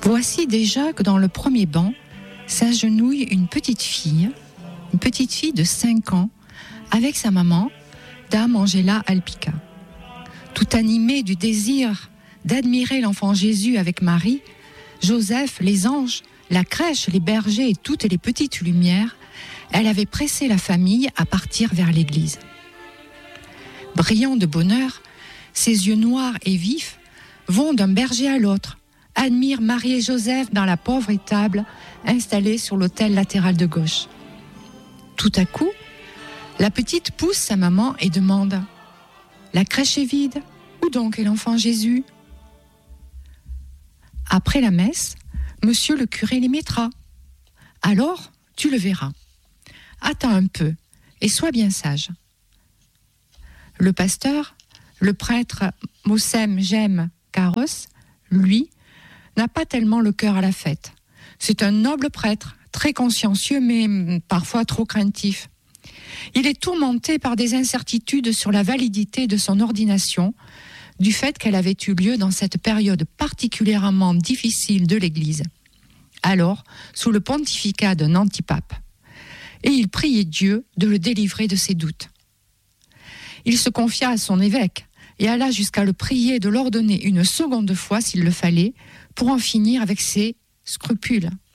Voici déjà que dans le premier banc s'agenouille une petite fille de 5 ans, avec sa maman, Dame Angela Alpica. Tout animée du désir d'admirer l'enfant Jésus avec Marie, Joseph, les anges, la crèche, les bergers et toutes les petites lumières, elle avait pressé la famille à partir vers l'église. Brillant de bonheur, ses yeux noirs et vifs vont d'un berger à l'autre, admirent Marie et Joseph dans la pauvre étable installée sur l'autel latéral de gauche. Tout à coup, la petite pousse sa maman et demande « La crèche est vide, où donc est l'enfant Jésus ?» Après la messe, monsieur le curé les mettra. Alors, tu le verras. Attends un peu et sois bien sage. Le pasteur, le prêtre Mossem Jem Karos, lui, n'a pas tellement le cœur à la fête. C'est un noble prêtre, très consciencieux mais parfois trop craintif. Il est tourmenté par des incertitudes sur la validité de son ordination, du fait qu'elle avait eu lieu dans cette période particulièrement difficile de l'Église, alors sous le pontificat d'un antipape. Et il priait Dieu de le délivrer de ses doutes. Il se confia à son évêque et alla jusqu'à le prier de l'ordonner une seconde fois s'il le fallait pour en finir avec ses scrupules.